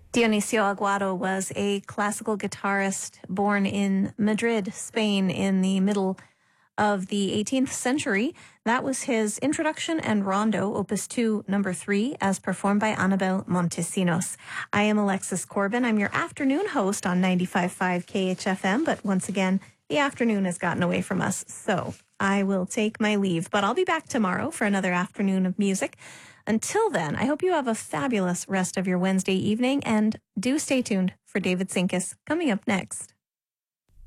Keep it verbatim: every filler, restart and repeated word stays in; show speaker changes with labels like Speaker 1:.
Speaker 1: Dionisio Aguado was a classical guitarist born in Madrid, Spain, in the middle of the eighteenth century. That was his introduction and rondo, Opus two, number three, as performed by Anabel Montesinos. I am Alexis Corbin. I'm your afternoon host on ninety-five point five K H F M, but once again, the afternoon has gotten away from us, so I will take my leave. But I'll be back tomorrow for another afternoon of music. Until then, I hope you have a fabulous rest of your Wednesday evening, and do stay tuned for David Sinkus coming up next.